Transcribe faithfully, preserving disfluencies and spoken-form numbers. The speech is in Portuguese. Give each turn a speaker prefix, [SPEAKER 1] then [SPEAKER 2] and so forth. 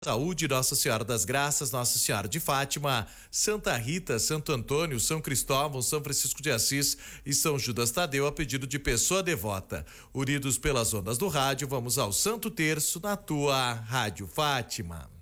[SPEAKER 1] Saúde, Nossa Senhora das Graças, Nossa Senhora de Fátima, Santa Rita, Santo Antônio, São Cristóvão, São Francisco de Assis e São Judas Tadeu, a pedido de pessoa devota. Unidos pelas ondas do rádio, vamos ao Santo Terço na tua Rádio Fátima.